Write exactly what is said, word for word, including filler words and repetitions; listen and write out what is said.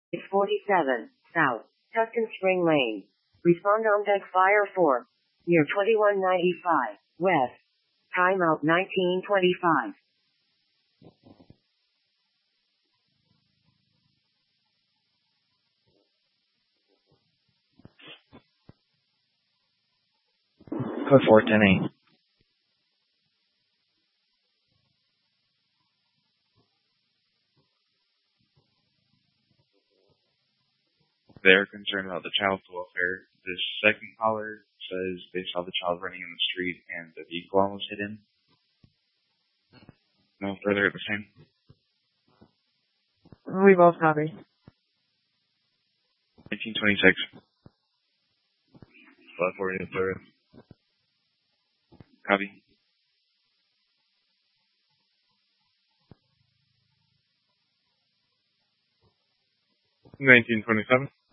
forty-seven, South, Tuscan Spring Lane. Respond on deck fire four. Near twenty-one ninety-five, West. Timeout nineteen twenty-five. Code four ten eight. They're concerned about the child's welfare. This second caller says they saw the child running in the street and the vehicle almost hit him. No further at the same. We both copy. nineteen twenty-six. five forty and third. Copy. nineteen twenty-seven.